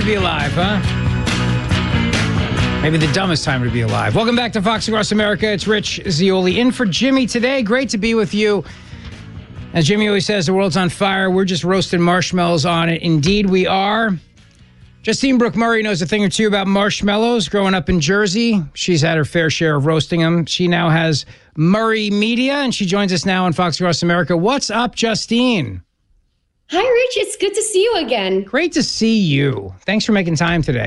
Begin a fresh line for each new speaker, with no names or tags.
be alive, huh? Maybe the dumbest time to be alive. Welcome back to Fox Across America. It's Rich Zeoli in for Jimmy today. Great to be with you. As Jimmy always says, the world's on fire. We're just roasting marshmallows on it. Indeed, we are. Justine Brooke Murray knows a thing or two about marshmallows. Growing up in Jersey, she's had her fair share of roasting them. She now has Murray Media, and she joins us now on Fox Across America. What's up, Justine?
Hi, Rich. It's good to see you again.
Great to see you. Thanks for making time today.